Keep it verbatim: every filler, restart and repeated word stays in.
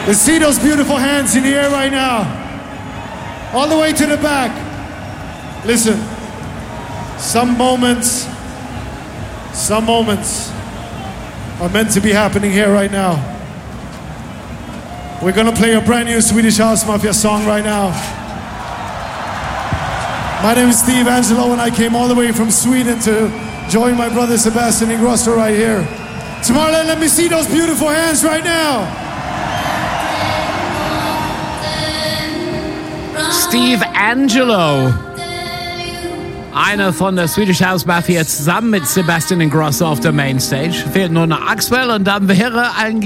Let's see those beautiful hands in the air right now. All the way to the back. Listen, some moments, some moments are meant to be happening here right now. We're gonna play a brand new Swedish House Mafia song right now. My name is Steve Angello and I came all the way from Sweden to join my brother Sebastian Ingrosso right here. Tomorrowland, let me see those beautiful hands right now. Steve Angello, einer von der Swedish House Mafia zusammen mit Sebastian Ingrosso auf der Mainstage. Fehlt nur noch Axwell und dann wäre eigentlich